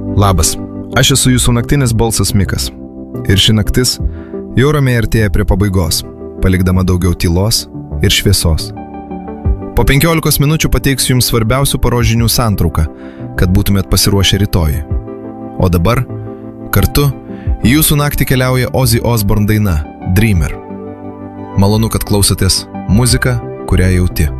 Labas, aš esu jūsų naktinis balsas Mikas. Ir ši naktis jau ramiai artėja prie pabaigos, palikdama daugiau tylos ir šviesos. Po 15 minučių pateiksiu jums svarbiausių paros žinių santrauką, kad būtumėt pasiruošę rytojui. O dabar, kartu, į jūsų naktį keliauja Ozzy Osbourne daina Dreamer. Malonu, kad klausotės muziką, kurią jauti.